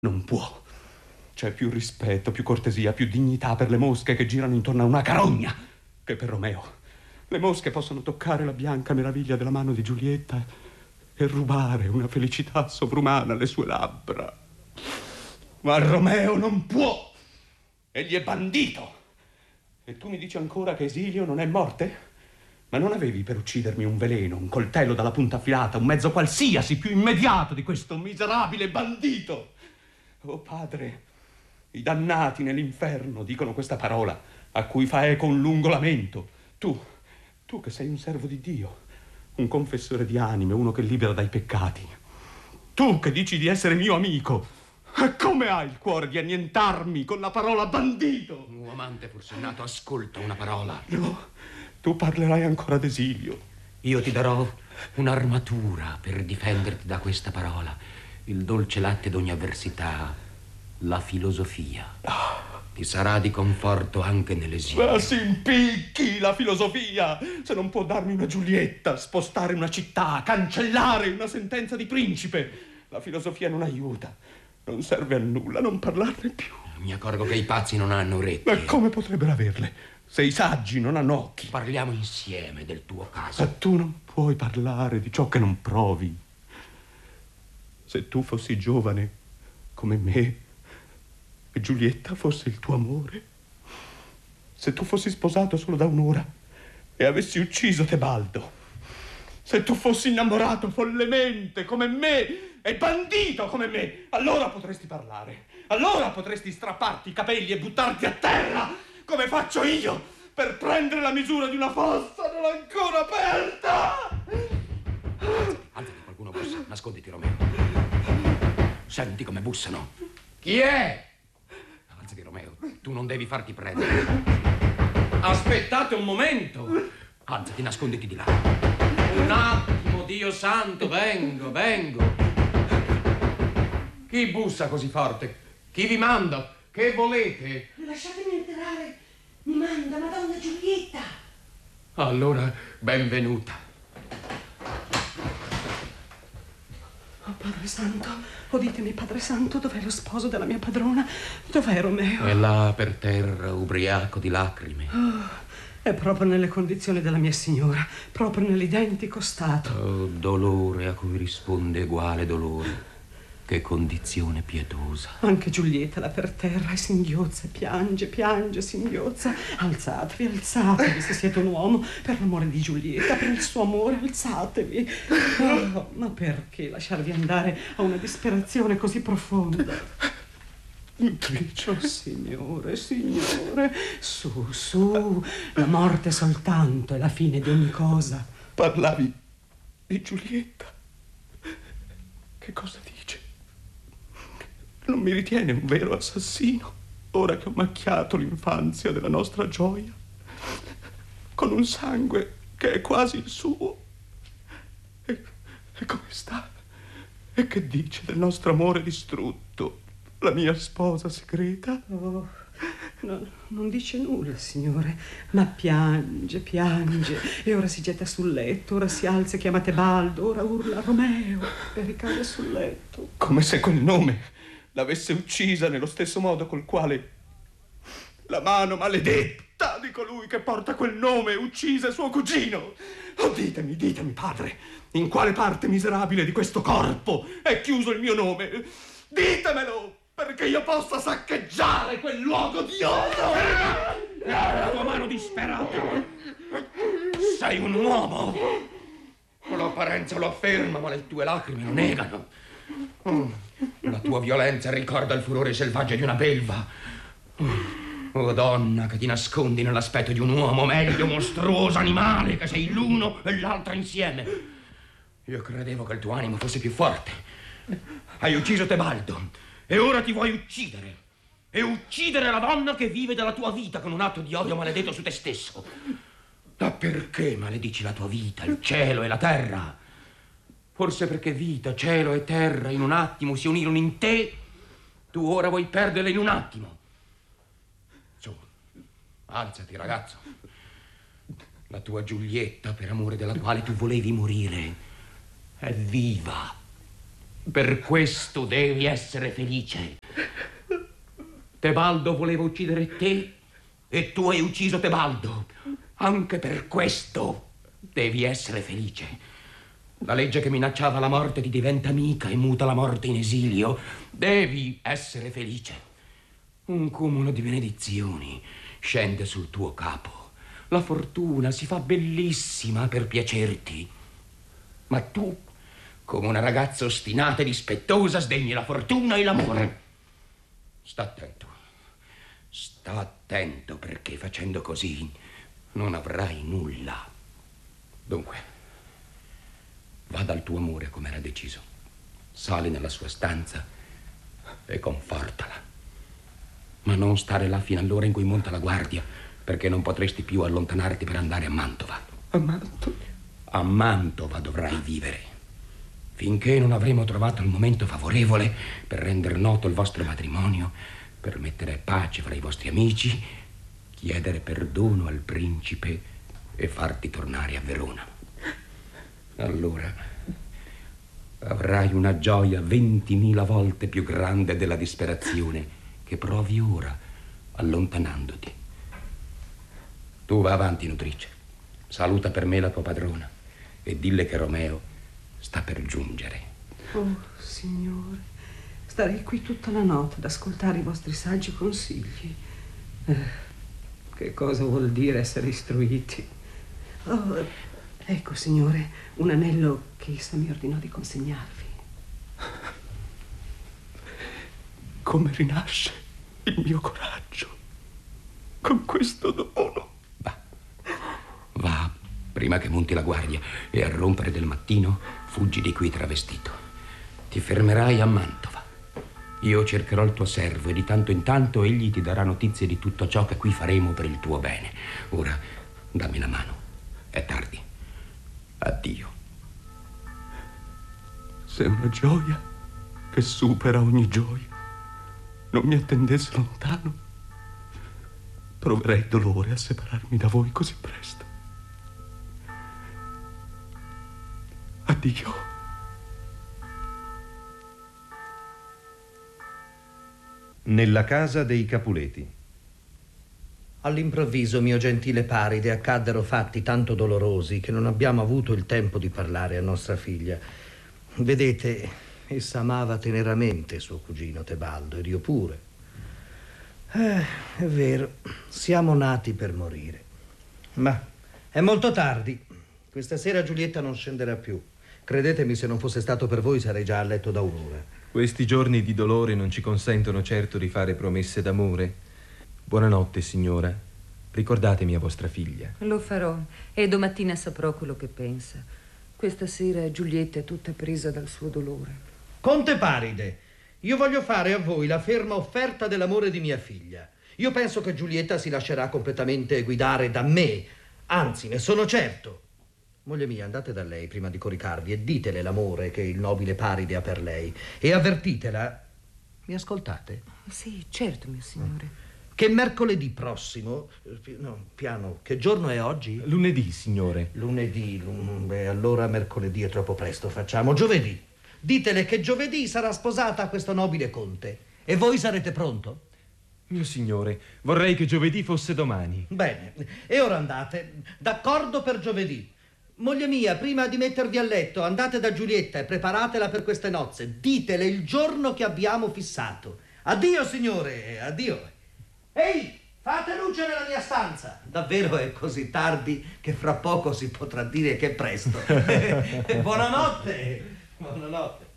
Non può. C'è più rispetto, più cortesia, più dignità per le mosche che girano intorno a una carogna che per Romeo. Le mosche possono toccare la bianca meraviglia della mano di Giulietta e rubare una felicità sovrumana alle sue labbra. Ma Romeo non può. Egli è bandito. E tu mi dici ancora che Esilio non è morte? Ma non avevi per uccidermi un veleno, un coltello dalla punta affilata, un mezzo qualsiasi più immediato di questo miserabile bandito? Oh padre, i dannati nell'inferno dicono questa parola, a cui fa eco un lungo lamento. Tu che sei un servo di Dio, un confessore di anime, uno che libera dai peccati. Tu che dici di essere mio amico, come hai il cuore di annientarmi con la parola bandito? Un amante forsennato ascolta una parola. No, tu parlerai ancora d'Esilio. Io ti darò un'armatura per difenderti da questa parola. Il dolce latte d'ogni avversità, la filosofia. Ti sarà di conforto anche nell'esilio. Ma si impicchi la filosofia, se non può darmi una Giulietta, spostare una città, cancellare una sentenza di principe. La filosofia non aiuta, non serve a nulla, non parlarne più. Mi accorgo che i pazzi non hanno orecchie. Ma come potrebbero averle, se i saggi non hanno occhi? Parliamo insieme del tuo caso. Ma tu non puoi parlare di ciò che non provi. Se tu fossi giovane come me e Giulietta fosse il tuo amore, se tu fossi sposato solo da un'ora e avessi ucciso Tebaldo, se tu fossi innamorato follemente come me e bandito come me, allora potresti parlare, allora potresti strapparti i capelli e buttarti a terra come faccio io per prendere la misura di una fossa non ancora aperta. Alzati, qualcuno bussa. Nasconditi, Romeo. Senti come bussano. Chi è? Alzati, Romeo. Tu non devi farti prendere. Aspettate un momento. Alzati, nasconditi di là. Un attimo, Dio santo, vengo. Chi bussa così forte? Chi vi manda? Che volete? Lasciatemi entrare. Mi manda Madonna Giulietta. Allora, benvenuta. Oh, Padre Santo, uditemi, Padre Santo, dov'è lo sposo della mia padrona? Dov'è Romeo? È là per terra, ubriaco di lacrime. Oh, è proprio nelle condizioni della mia signora, proprio nell'identico stato. Oh, dolore a cui risponde uguale dolore. Che condizione pietosa. Anche Giulietta là per terra e singhiozza, piange, singhiozza. Alzatevi, se siete un uomo, per l'amore di Giulietta, per il suo amore, alzatevi. Oh, ma perché lasciarvi andare a una disperazione così profonda? Nutricio. Signore, su, la morte soltanto è la fine di ogni cosa. Parlavi di Giulietta. Che cosa dice? Non mi ritiene un vero assassino, ora che ho macchiato l'infanzia della nostra gioia, con un sangue che è quasi il suo. E come sta? E che dice del nostro amore distrutto, la mia sposa segreta? Oh, no, non dice nulla, signore, ma piange, e ora si getta sul letto, ora si alza e chiama Tebaldo, ora urla Romeo e ricade sul letto. Come se quel nome l'avesse uccisa nello stesso modo col quale la mano maledetta di colui che porta quel nome uccise suo cugino. Oh, ditemi, padre, in quale parte miserabile di questo corpo è chiuso il mio nome? Ditemelo, perché io possa saccheggiare quel luogo di odio. La tua mano disperata. Sei un uomo. L'apparenza lo afferma, ma le tue lacrime lo negano. La tua violenza ricorda il furore selvaggio di una belva. Oh donna, che ti nascondi nell'aspetto di un uomo, meglio mostruoso animale, che sei l'uno e l'altro insieme. Io credevo che il tuo animo fosse più forte. Hai ucciso Tebaldo e ora ti vuoi uccidere. E uccidere la donna che vive della tua vita con un atto di odio maledetto su te stesso. Ma perché maledici la tua vita, il cielo e la terra? Forse perché vita, cielo e terra in un attimo si unirono in te, tu ora vuoi perderle in un attimo. Su, alzati, ragazzo. La tua Giulietta, per amore della quale tu volevi morire, è viva. Per questo devi essere felice. Tebaldo voleva uccidere te e tu hai ucciso Tebaldo. Anche per questo devi essere felice. La legge che minacciava la morte ti diventa amica e muta la morte in esilio. Devi essere felice. Un cumulo di benedizioni scende sul tuo capo. La fortuna si fa bellissima per piacerti. Ma tu, come una ragazza ostinata e dispettosa, sdegni la fortuna e l'amore. Sta attento. Sta attento, perché facendo così non avrai nulla. Dunque, va dal tuo amore come era deciso. Sali nella sua stanza e confortala. Ma non stare là fino all'ora in cui monta la guardia, perché non potresti più allontanarti per andare a Mantova. A Mantova? A Mantova dovrai vivere, finché non avremo trovato il momento favorevole per rendere noto il vostro matrimonio, per mettere pace fra i vostri amici, chiedere perdono al principe e farti tornare a Verona. Allora avrai una gioia 20.000 volte più grande della disperazione che provi ora allontanandoti. Tu va avanti, nutrice. Saluta per me la tua padrona e dille che Romeo sta per giungere. Oh, signore, starei qui tutta la notte ad ascoltare i vostri saggi consigli. Che cosa vuol dire essere istruiti? Oh, ecco, signore, un anello che essa mi ordinò di consegnarvi. Come rinasce il mio coraggio con questo dono. Va, prima che monti la guardia e al rompere del mattino fuggi di qui travestito. Ti fermerai a Mantova. Io cercherò il tuo servo e di tanto in tanto egli ti darà notizie di tutto ciò che qui faremo per il tuo bene. Ora dammi la mano. È tardi. Addio. Se una gioia che supera ogni gioia non mi attendesse lontano, proverei dolore a separarmi da voi così presto. Addio. Nella casa dei Capuleti. All'improvviso, mio gentile Paride, accaddero fatti tanto dolorosi che non abbiamo avuto il tempo di parlare a nostra figlia. Vedete, essa amava teneramente suo cugino Tebaldo ed io pure. È vero, siamo nati per morire. Ma è molto tardi. Questa sera Giulietta non scenderà più. Credetemi, se non fosse stato per voi sarei già a letto da un'ora. Questi giorni di dolore non ci consentono certo di fare promesse d'amore. Buonanotte, signora. Ricordatemi a vostra figlia. Lo farò e domattina saprò quello che pensa. Questa sera Giulietta è tutta presa dal suo dolore. Conte Paride, io voglio fare a voi la ferma offerta dell'amore di mia figlia. Io penso che Giulietta si lascerà completamente guidare da me. Anzi, ne sono certo. Moglie mia, andate da lei prima di coricarvi e ditele l'amore che il nobile Paride ha per lei e avvertitela. Mi ascoltate? Sì, certo, mio signore. Che mercoledì prossimo, no, piano, che giorno è oggi? Lunedì, signore. Lunedì, beh, allora mercoledì è troppo presto, facciamo giovedì. Ditele che giovedì sarà sposata a questo nobile conte e voi sarete pronto? Mio signore, vorrei che giovedì fosse domani. Bene, e ora andate, d'accordo per giovedì. Moglie mia, prima di mettervi a letto, andate da Giulietta e preparatela per queste nozze. Ditele il giorno che abbiamo fissato. Addio, signore, addio. Ehi, fate luce nella mia stanza. Davvero è così tardi che fra poco si potrà dire che è presto. Buonanotte. Buonanotte.